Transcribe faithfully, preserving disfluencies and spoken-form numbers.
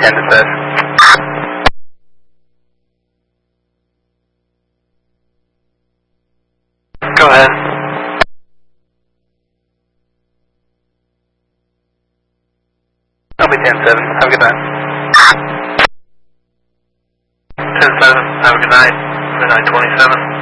ten to five. Go ahead. I'll be ten seven. Have a good night. ten seven. Have a good night. Good night, twenty-seven.